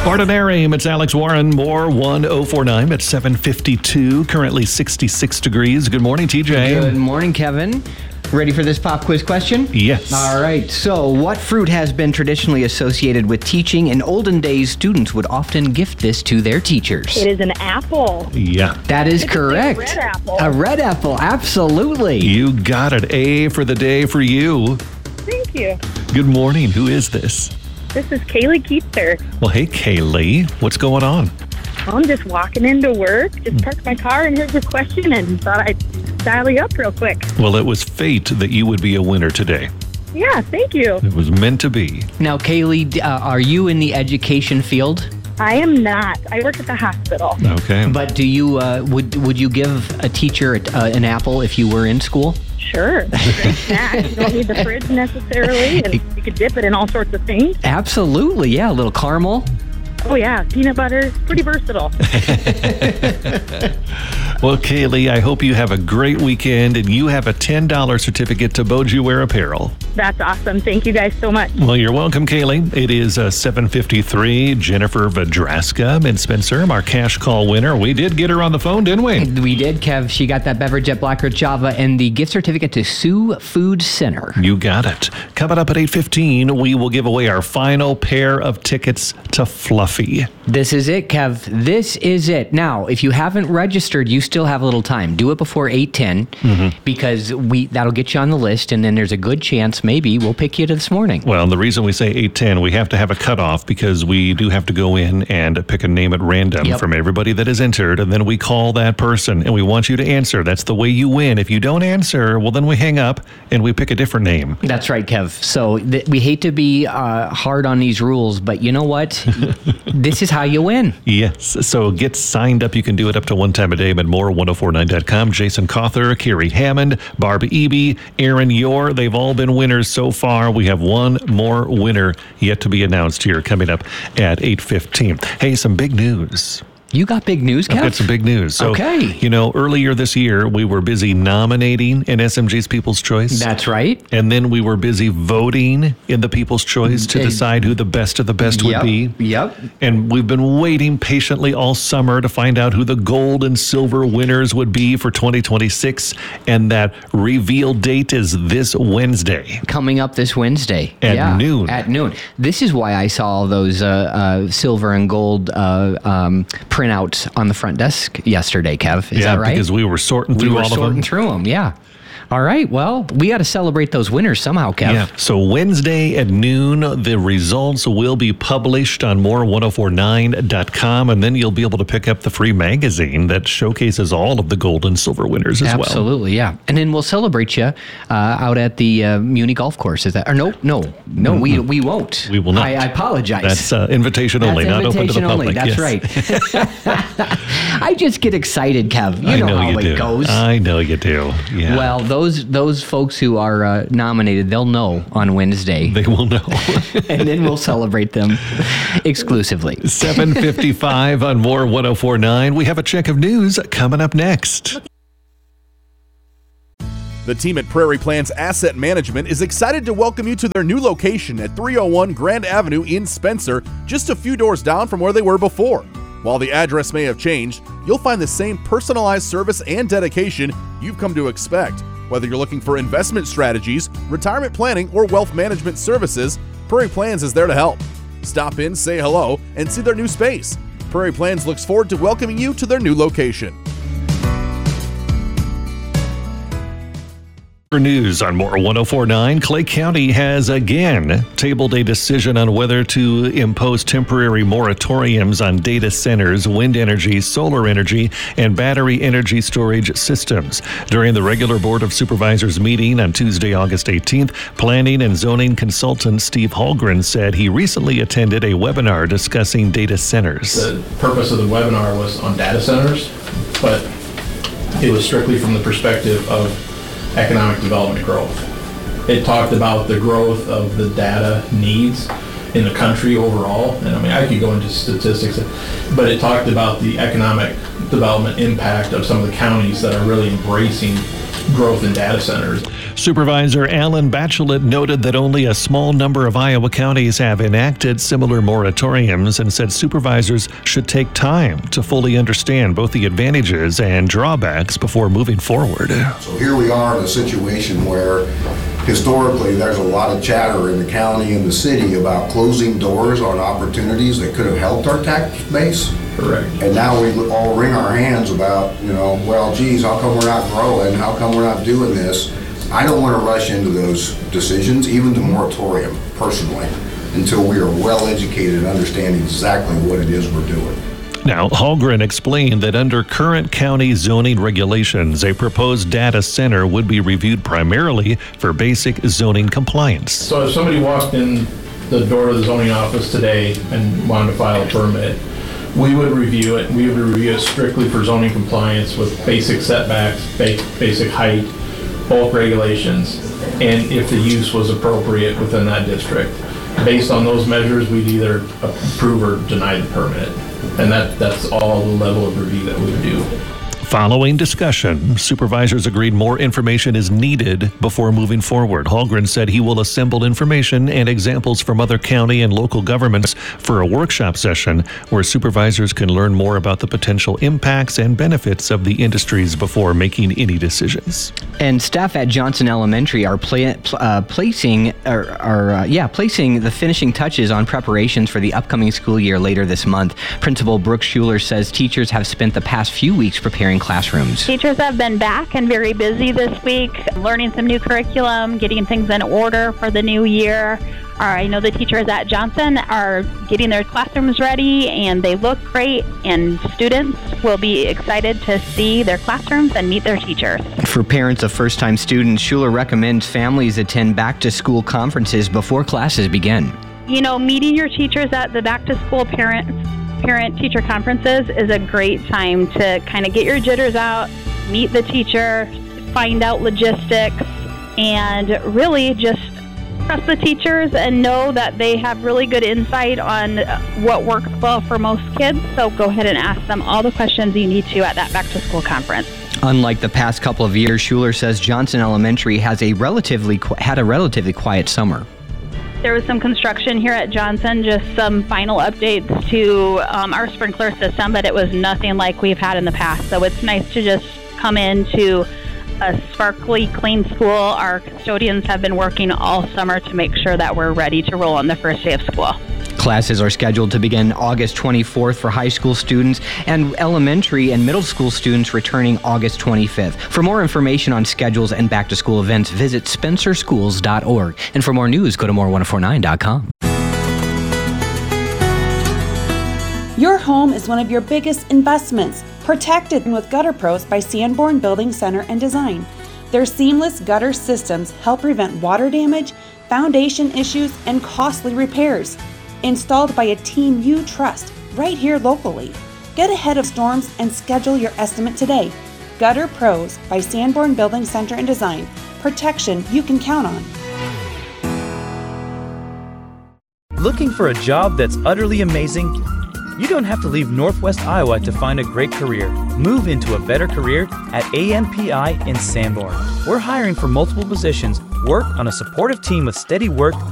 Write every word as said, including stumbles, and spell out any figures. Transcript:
Ordinarium, it's Alex Warren, more one oh four nine at seven fifty-two, currently sixty-six degrees. Good morning, T J. Good morning, Kevin. Ready for this pop quiz question? Yes. All right. So, what fruit has been traditionally associated with teaching? In olden days, students would often gift this to their teachers. It is an apple. Yeah. That is It's correct. A red apple. A red apple, absolutely. You got it. A for the day for you. Thank you. Good morning. Who is this? This is Kaylee Keitzer. Well, hey, Kaylee. What's going on? I'm just walking into work, just parked my car and heard your question and thought I'd dial you up real quick. Well, it was fate that you would be a winner today. Yeah, thank you. It was meant to be. Now, Kaylee, uh, are you in the education field? I am not. I work at the hospital. Okay. But do you uh, would would you give a teacher uh, an apple if you were in school? Sure. It's a great snack. You don't need the fridge necessarily, and you could dip it in all sorts of things. Absolutely, yeah. A little caramel. Oh, yeah. Peanut butter. Pretty versatile. Well, Kaylee, I hope you have a great weekend and you have a ten dollars certificate to Beaujeu Apparel. That's awesome. Thank you guys so much. Well, you're welcome, Kaylee. It is uh, seven fifty-three. Jennifer Vadraska in Spencer, our cash call winner. We did get her on the phone, didn't we? We did, Kev. She got that beverage at Black Earth Java and the gift certificate to Sioux Food Center. You got it. Coming up at eight fifteen, we will give away our final pair of tickets to Fluffy. This is it, Kev. This is it. Now, if you haven't registered, you still have a little time. Do it before eight ten mm-hmm. because we that'll get you on the list, and then there's a good chance maybe we'll pick you this morning. Well, the reason we say eight ten, we have to have a cutoff because we do have to go in and pick a name at random yep. from everybody that is entered, and then we call that person, and we want you to answer. That's the way you win. If you don't answer, well, then we hang up, and we pick a different name. That's right, Kev. So th- we hate to be uh, hard on these rules, but you know what? This is how you win. Yes. So get signed up. You can do it up to one time a day, but more ten forty-nine dot com. Jason Cawthor, Carrie Hammond, Barb Eby, Aaron Yor. They've all been winners so far. We have one more winner yet to be announced here coming up at eight fifteen. Hey, some big news. You got big news, Kev? I've got some big news. So, okay. You know, earlier this year, we were busy nominating in S M G's People's Choice. That's right. And then we were busy voting in the People's Choice to decide who the best of the best yep. would be. Yep. And we've been waiting patiently all summer to find out who the gold and silver winners would be for twenty twenty-six. And that reveal date is this Wednesday. Coming up this Wednesday. At yeah, noon. At noon. This is why I saw all those uh, uh, silver and gold uh, um, printouts on the front desk yesterday, Kev. Is yeah, that right? because we were sorting through we were all sorting of them. through them, yeah. All right, well, we got to celebrate those winners somehow, Kev. Yeah, so Wednesday at noon, the results will be published on more ten forty-nine dot com, and then you'll be able to pick up the free magazine that showcases all of the gold and silver winners as well. Absolutely, yeah. And then we'll celebrate you uh, out at the uh, Muni Golf Course. Is that? Or no, no, no, mm-hmm. we we won't. We will not. I, I apologize. That's uh, invitation That's only, not open to the only. public. That's yes. right. I just get excited, Kev. You I know, know how you it do. goes. I know you do. Yeah. Well, those those folks who are uh, nominated, they'll know on Wednesday. They will know. And then we'll celebrate them exclusively. seven fifty-five on more ten forty-nine. We have a check of news coming up next. The team at Prairie Plans Asset Management is excited to welcome you to their new location at three oh one Grand Avenue in Spencer, just a few doors down from where they were before. While the address may have changed, you'll find the same personalized service and dedication you've come to expect. Whether you're looking for investment strategies, retirement planning, or wealth management services, Prairie Plans is there to help. Stop in, say hello, and see their new space. Prairie Plans looks forward to welcoming you to their new location. News on more ten forty-nine. Clay County has again tabled a decision on whether to impose temporary moratoriums on data centers, wind energy, solar energy, and battery energy storage systems. During the regular Board of Supervisors meeting on Tuesday, August eighteenth, planning and zoning consultant Steve Hallgren said he recently attended a webinar discussing data centers. The purpose of the webinar was on data centers, but it was strictly from the perspective of economic development growth. It talked about the growth of the data needs in the country overall, and I mean I could go into statistics, but it talked about the economic development impact of some of the counties that are really embracing growth in data centers. Supervisor Alan Bachelet noted that only a small number of Iowa counties have enacted similar moratoriums and said supervisors should take time to fully understand both the advantages and drawbacks before moving forward. So here we are in a situation where historically there's a lot of chatter in the county and the city about closing doors on opportunities that could have helped our tax base. Correct. And now we all wring our hands about, you know, well, geez, how come we're not growing? How come we're not doing this? I don't want to rush into those decisions, even the moratorium, personally, until we are well educated and understand exactly what it is we're doing. Now, Hallgren explained that under current county zoning regulations, a proposed data center would be reviewed primarily for basic zoning compliance. So if somebody walked in the door of the zoning office today and wanted to file a permit, we would review it. We would review it strictly for zoning compliance with basic setbacks, ba- basic height, bulk regulations, and if the use was appropriate within that district. Based on those measures, we'd either approve or deny the permit. And that, that's all the level of review that we would do. Following discussion, supervisors agreed more information is needed before moving forward. Hallgren said he will assemble information and examples from other county and local governments for a workshop session where supervisors can learn more about the potential impacts and benefits of the industries before making any decisions. And staff at Johnson Elementary are pla- uh, placing, or, or uh, yeah, placing the finishing touches on preparations for the upcoming school year later this month. Principal Brooke Schuler says teachers have spent the past few weeks preparing classrooms. Teachers have been back and very busy this week, learning some new curriculum, getting things in order for the new year. Uh, I know the teachers at Johnson are getting their classrooms ready and they look great, and students will be excited to see their classrooms and meet their teachers. For parents of first-time students, Schuler recommends families attend back-to-school conferences before classes begin. You know, meeting your teachers at the back-to-school parents parent-teacher conferences is a great time to kind of get your jitters out, meet the teacher, find out logistics, and really just trust the teachers and know that they have really good insight on what works well for most kids. So go ahead and ask them all the questions you need to at that back-to-school conference. Unlike the past couple of years, Schuler says Johnson Elementary has a relatively had a relatively quiet summer. There was some construction here at Johnson, just some final updates to um, our sprinkler system, but it was nothing like we've had in the past. So it's nice to just come into a sparkly, clean school. Our custodians have been working all summer to make sure that we're ready to roll on the first day of school. Classes are scheduled to begin August twenty-fourth for high school students, and elementary and middle school students returning August twenty-fifth. For more information on schedules and back-to-school events, visit spencer schools dot org. And for more news, go to more ten forty-nine dot com. Your home is one of your biggest investments. Protect it with Gutter Pros by Sanborn Building Center and Design. Their seamless gutter systems help prevent water damage, foundation issues, and costly repairs. Installed by a team you trust right here locally. Get ahead of storms and schedule your estimate today. Gutter Pros by Sanborn Building Center and Design. Protection you can count on. Looking for a job that's utterly amazing? You don't have to leave Northwest Iowa to find a great career. Move into a better career at A M P I in Sanborn. We're hiring for multiple positions. Work on a supportive team with steady work